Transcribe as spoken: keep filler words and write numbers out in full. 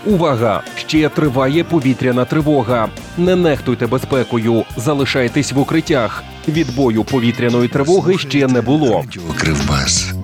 Увага! Ще триває повітряна тривога. Не нехтуйте безпекою, залишайтесь в укриттях. Відбою повітряної тривоги ще не було. Кривбас.